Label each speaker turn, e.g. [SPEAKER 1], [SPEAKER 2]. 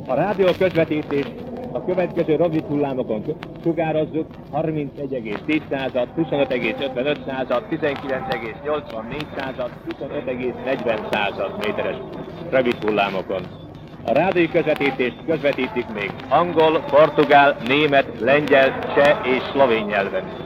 [SPEAKER 1] A rádió közvetítést a következő rövid hullámokon sugározzuk: 31,10, 25,55, 19,84, 25,40 méteres rövid hullámokon. A rádió közvetítést közvetítik még angol, portugál, német, lengyel, cseh és szlovén nyelven.